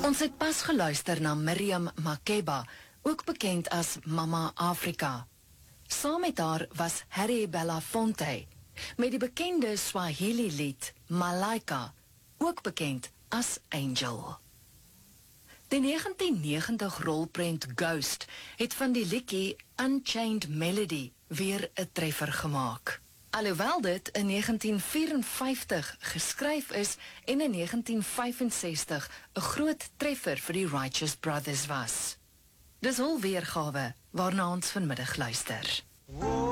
Ons het pas geluister na Miriam Makeba, ook bekend as Mama Afrika. Saam met haar was Harry Belafonte, met die bekende Swahili lied Malaika, ook bekend as Angel. Die 1990 rolprent Ghost het van die liedjie Unchained Melody weer 'n treffer gemaak. Alhoewel dit in 1954 geskryf is en in 1965 'n groot treffer vir die Righteous Brothers was. Dis hul weergawe waarna ons vanmiddag luister.